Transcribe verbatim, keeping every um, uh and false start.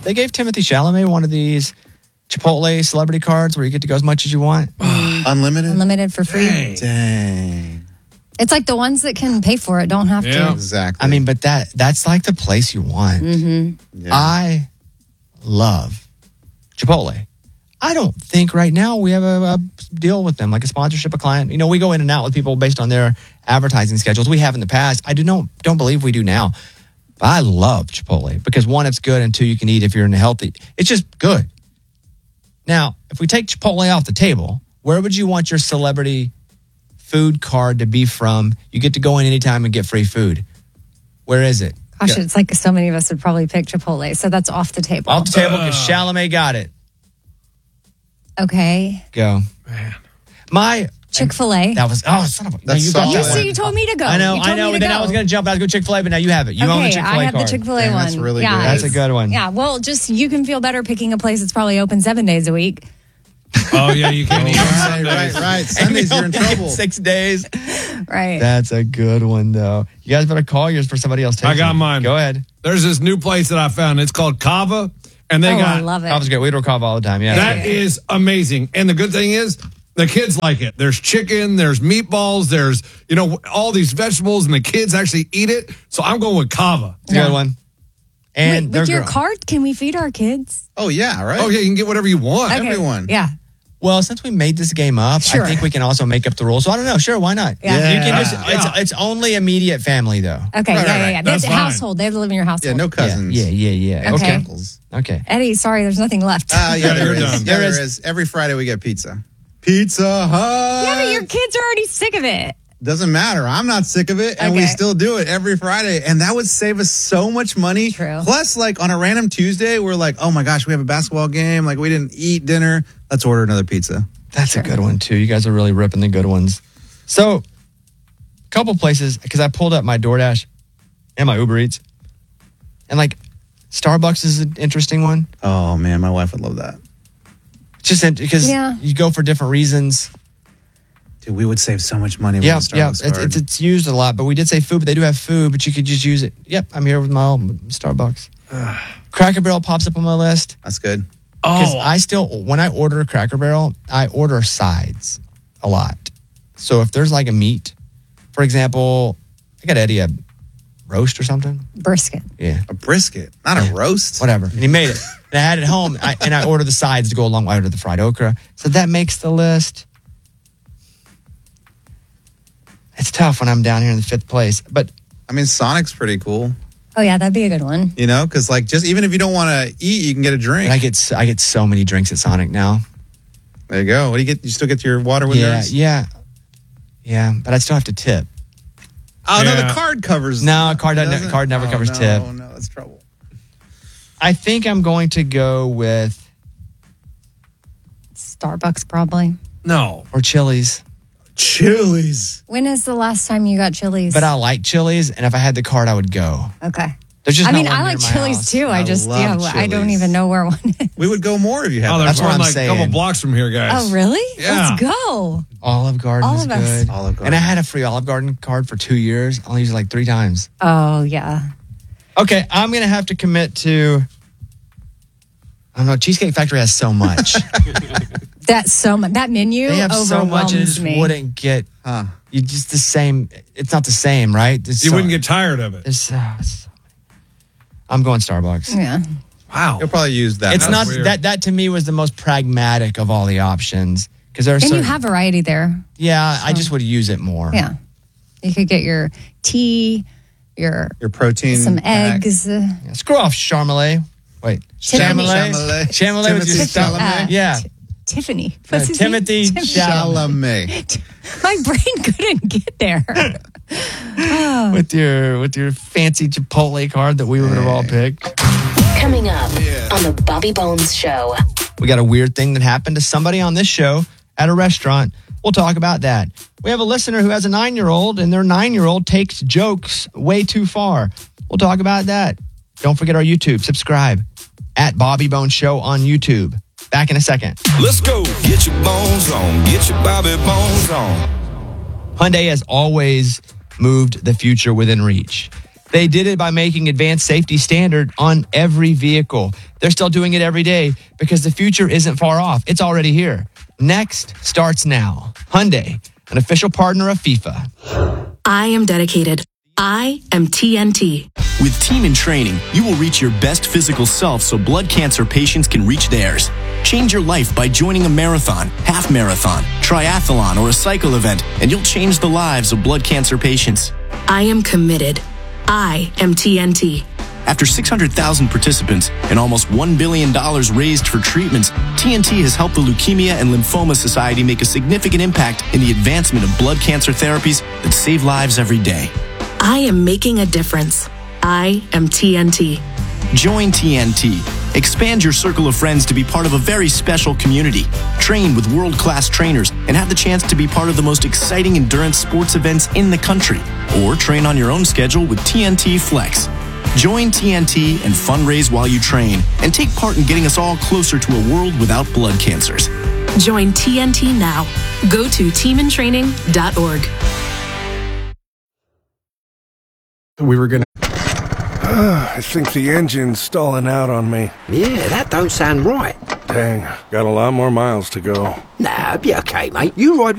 they gave Timothy Chalamet one of these Chipotle celebrity cards where you get to go as much as you want. Unlimited? Unlimited for free. Dang. Dang. It's like the ones that can pay for it don't have Yeah, to. exactly. I mean, but that that's like the place you want. Mm-hmm. Yeah. I love Chipotle. I don't think right now we have a, a deal with them, like a sponsorship, a client. You know, we go in and out with people based on their advertising schedules. We have in the past. I do not, don't believe we do now. But I love Chipotle because one, it's good, and two, you can eat if you're in a healthy. It's just good. Now, if we take Chipotle off the table, where would you want your celebrity food card to be from? You get to go in anytime and get free food. Where is it? Gosh, it's like so many of us would probably pick Chipotle, so that's off the table. Off the table because Chalamet got it. Okay. Go. Man. My Chick-fil-A. That was oh son of a no, That's you got solid. that You one. see, you told me to go. I know, You told I know, me to and then go. I was gonna jump, I was gonna go Chick-fil-A, but now you have it. You okay, own the Chick-fil-A I have card. the Chick-fil-A Dang, one. that's really yeah. good. That's a good one. Yeah, well, just you can feel better picking a place that's probably open seven days a week. Oh, yeah, you can't eat on Right, Sundays. right, right. Sundays, you're in trouble. Six days. Right. That's a good one, though. You guys better call yours for somebody else. I got taking. mine. Go ahead. There's this new place that I found. It's called Kava, and they oh, got I love it. Kava's good. We do Kava all the time. Yeah. that is amazing. And the good thing is, the kids like it. There's chicken, there's meatballs, there's, you know, all these vegetables, and the kids actually eat it. So I'm going with Kava. It's a good one. And Wait, they're with your gr- card, can we feed our kids? Oh, yeah, right? Oh, yeah, you can get whatever you want. Okay. Everyone. Yeah. Well, since we made this game up, Sure. I think we can also make up the rules. So I don't know. Sure, why not? Yeah. You can just. Yeah. It's, it's only immediate family, though. Okay, Right, yeah, right, yeah, right. yeah. That's That's fine. household. They have to live in your household. Yeah, no cousins. Yeah, yeah, yeah. yeah. Okay. Okay. Uncles. Okay. Eddie, sorry, there's nothing left. Ah, yeah, Yeah, there you're is. done. Yeah, There there is. is. Every Friday we get pizza. Pizza Hut. yeah, but your kids are already sick of it. Doesn't matter. I'm not sick of it, and we Okay. still do it every Friday, and that would save us so much money. True. Plus, like on a random Tuesday, we're like, oh my gosh, we have a basketball game. Like we didn't eat dinner. Let's order another pizza. That's a good one, too. You guys are really ripping the good ones. So, a couple places, because I pulled up my DoorDash and my Uber Eats. And, like, Starbucks is an interesting one. Oh man, my wife would love that. Just because Yeah. you go for different reasons. Dude, we would save so much money with Yeah, the yeah. Starbucks It's, card. it's, it's used a lot, but we did say food, but they do have food, but you could just use it. Yep, I'm here with my own Starbucks. Cracker Barrel pops up on my list. That's good. Because Oh, I still, when I order a Cracker Barrel, I order sides a lot. So if there's like a meat, for example, I got Eddie a roast or something. Brisket. Yeah, A brisket, not a roast. whatever. And he made it. And I had it home, I, and I ordered the sides to go along. I ordered the fried okra. So that makes the list. It's tough when I'm down here in the fifth place. But I mean, Sonic's pretty cool. Oh, yeah, that'd be a good one. You know, because like just even if you don't want to eat, you can get a drink. I get so- I get so many drinks at Sonic now. There you go. What do you get? You still get your water with Yeah, yours? yeah, yeah. But I still have to tip. Oh no, Yeah. the card covers. No, a card doesn't- doesn't? card never Oh, covers no, tip. Oh no, that's trouble. I think I'm going to go with Starbucks, probably. no. or Chili's. Chili's. When is the last time you got Chili's? But I like Chili's, and if I had the card, I would go. Okay. There's just I not mean, one I near like my Chili's house. too. I, I just, love yeah, I don't Chili's. even know where one is. We would go more if you had Oh, that. there's That's what one I'm like a couple saying. blocks from here, guys. Oh, really? Yeah. Let's go. Olive Garden Olive is Garden. good. Olive Garden. And I had a free Olive Garden card for two years. I only used it like three times. Oh, yeah. Okay, I'm going to have to commit to, I don't know, Cheesecake Factory has so much. That's so much. That menu They have so much, and it overwhelms just me. wouldn't get, Huh. you just the same, it's not the same, right? There's You so- wouldn't get tired of it. there's so, so many. I'm going Starbucks. Yeah. Wow. You'll probably use that. It's That's not, weird. that that to me was the most pragmatic of all the options. Because there's And so, you have variety there. yeah, I just would use it more. Yeah. You could get your tea, your your protein. some pack. eggs. uh, Yeah, screw off Charmalet. Wait, Tiffany. Charmalet. Charmalet with your Timothy stuff. Chalamet. Yeah. T- Tiffany. Uh, What's his name? Timothy Tim- Chalamet. My brain couldn't get there. with your with your fancy Chipotle card that we would have all picked. Coming up on the Bobby Bones Show. We got a weird thing that happened to somebody on this show at a restaurant. We'll talk about that. We have a listener who has a nine-year-old, and their nine-year-old takes jokes way too far. We'll talk about that. Don't forget our YouTube. Subscribe at Bobby Bones Show on YouTube. Back in a second. Let's go. Get your bones on. Get your Bobby Bones on. Hyundai has always moved the future within reach. They did it by making advanced safety standard on every vehicle. They're still doing it every day because the future isn't far off. It's already here. Next starts now. Hyundai, an official partner of FIFA. I am dedicated. I am T N T. With Team in Training, you will reach your best physical self so blood cancer patients can reach theirs. Change your life by joining a marathon, half marathon, triathlon, or a cycle event, and you'll change the lives of blood cancer patients. I am committed. I am T N T. After six hundred thousand participants and almost one billion dollars raised for treatments, T N T has helped the Leukemia and Lymphoma Society make a significant impact in the advancement of blood cancer therapies that save lives every day. I am making a difference. I am T N T. Join T N T. Expand your circle of friends to be part of a very special community. Train with world-class trainers and have the chance to be part of the most exciting endurance sports events in the country. Or train on your own schedule with T N T Flex. Join T N T and fundraise while you train and take part in getting us all closer to a world without blood cancers. Join T N T now. Go to team in training dot org. We were gonna. Uh, I think the engine's stalling out on me. Yeah, that don't sound right. Dang, got a lot more miles to go. Nah, be okay, mate. You ride